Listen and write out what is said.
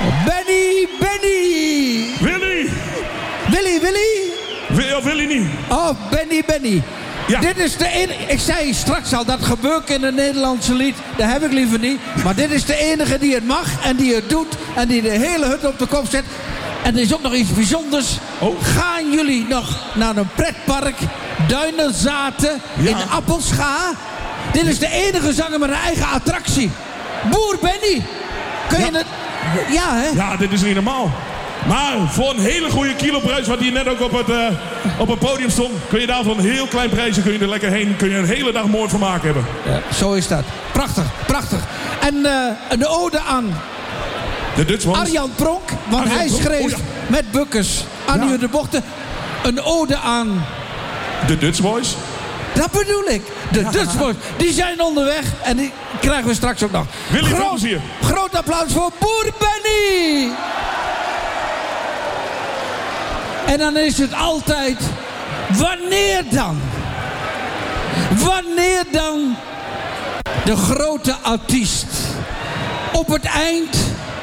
Benny. Willy. Willy niet. Oh, Benny. Ja. Dit is de enige... Ik zei straks al, dat gebeurt in het Nederlandse lied. Dat heb ik liever niet. Maar dit is de enige die het mag en die het doet. En die de hele hut op de kop zet. En er is ook nog iets bijzonders. Oh. Gaan jullie nog naar een pretpark? Duinenzaten in Appelscha? Dit is de enige zanger met een eigen attractie. Boer Benny. Kun je het... Ja, hè? Ja, dit is niet normaal. Maar voor een hele goede kiloprijs, wat hier net ook op het podium stond, kun je daar voor een heel klein prijsje kun je er lekker heen. Kun je een hele dag mooi vermaak hebben. Ja, zo is dat. Prachtig. En een ode aan De Dutch Ones. Arjan Pronk, want hij schreef met Bukkers Annie de Bochten een ode aan... De Dutch Boys. Dat bedoel ik. De Dutch Boys. Die zijn onderweg en die krijgen we straks ook nog. Willy, veel plezier. Groot applaus voor Boer Benny. En dan is het altijd... Wanneer dan de grote artiest op het eind